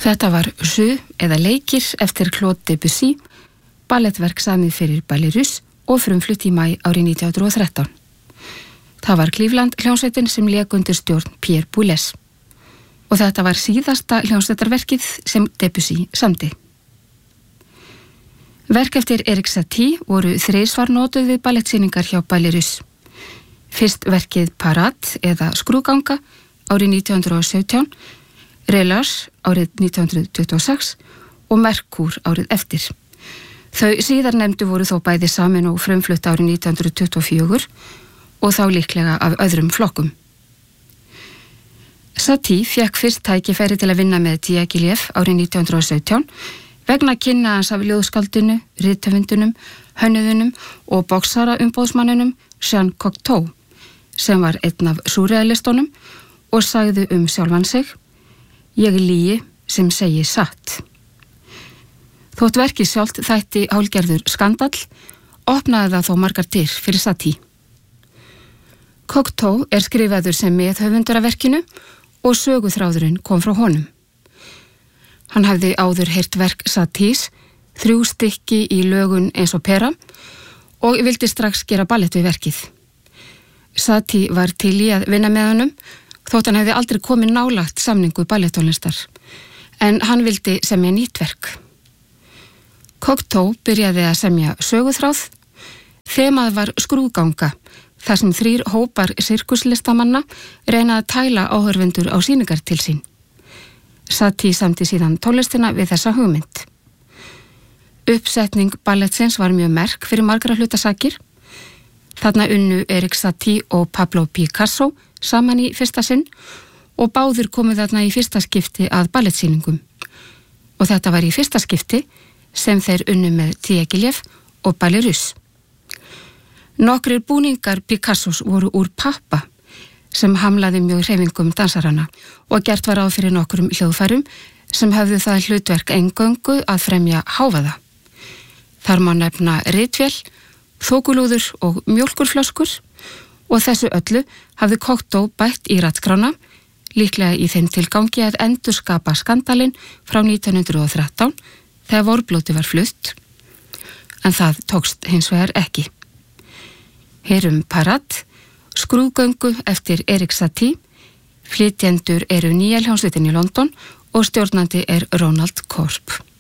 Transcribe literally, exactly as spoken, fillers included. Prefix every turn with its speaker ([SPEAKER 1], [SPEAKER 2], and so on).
[SPEAKER 1] Þetta var Jeux eða leikir eftir Claude Debussy, ballettverk samið fyrir Ballet Russe og frumflutt í maí árið nítján hundruð og þrettán. Það var Cleveland hljómsveitin sem lék undir stjórn Pierre Boulez. Og þetta var síðasta hljómsveitarverkið sem Debussy samdi. Verk eftir Erik Satie voru þrisvar notuð við ballettsýningar hjá Ballet Russe. Fyrst verkið Parade eða skrúganga árið nítján hundruð og sautján, Relâche árið nítján hundruð tuttugu og sex og Mercure árið eftir. Þau síðar nefndu voru þó bæði samin og frumflutt árið nítján hundruð tuttugu og fjögur og þá líklega af öðrum flokkum. Satie fékk fyrst tækifæri til að vinna með Diaghilev árið nítján hundruð og sautján vegna kynna hans af ljóðskáldinu, rithöfundunum, hönnuðunum og boxara umbóðsmanninum Jean Cocteau, sem var einn af súrrealistunum og sagði um sjálfan sig: Ég lygi sem segi satt. Þótt verkið sjálft þætti hálfgerður skandall, opnaði það þó margar dyr fyrir Satie. Cocteau er skrifaður sem meðhöfundur af verkinu og söguþráðurinn kom frá honum. Hann hafði áður heyrt verk Saties, þrjú stykki í lögun eins og pera, og vildi strax gera ballett við verkið. Satie var til í að vinna með honum, þótt hann hefði aldrei komið nálægt samningu ballettónlistar, en hann vildi semja nýtt verk. Cocteau byrjaði að semja söguþráð. Þemað var skrúðganga, þar sem þrír hópar sirkuslistamanna reyna að tæla áhorfendur á sýningar til sín. Satie samdi síðan tónlistina við þessa hugmynd. Uppsetning ballettsins var mjög merk fyrir margra hlutasakir. Þarna unnu Erik Satie og Pablo Picasso saman í fyrsta sinn og báðir komu þarna í fyrsta skipti að ballettsýningum. Og þetta var í fyrsta skipti sem þeir unnu með Diaghilev og Ballet Russe. Nokkrir búningar Picassos voru úr pappa sem hamlaði mjög hreyfingum dansarana og gert var á fyrir nokkrum hljóðfærum sem höfðu það hlutverk eingöngu að fremja hávaða. Þar má nefna ritvél, þokulúður og mjólkurflöskur og þessu öllu hafði Cocteau bætt í rattskrána, líklega í þeim tilgangi að endurskapa skandalinn frá nítján hundruð og þrettán þegar vorblóti var flutt, en það tókst hins vegar ekki. Heyrum Parade, skrúðgöngu eftir Erik Satie, flytjendur eru Nýja hljómsveitin í London og stjórnandi er Ronald Corp.